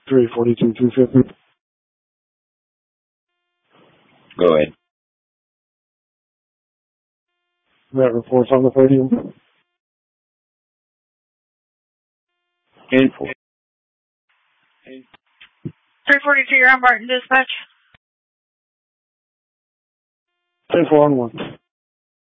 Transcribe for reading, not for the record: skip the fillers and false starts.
342-250. Go ahead. That reports on the podium. 10-4. 342, you're on Barton Dispatch. 10-4 on 1.